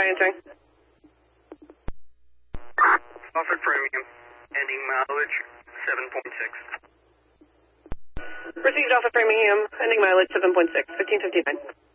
answering. Offered Framingham, ending mileage 7.6. Received off of Framingham, ending mileage 7.6, 1559.